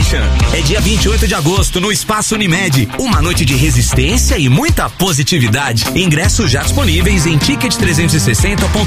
Revolution. É dia 28 de agosto no Espaço Unimed. Uma noite de resistência e muita positividade. Ingressos já disponíveis em ticket360.com.br.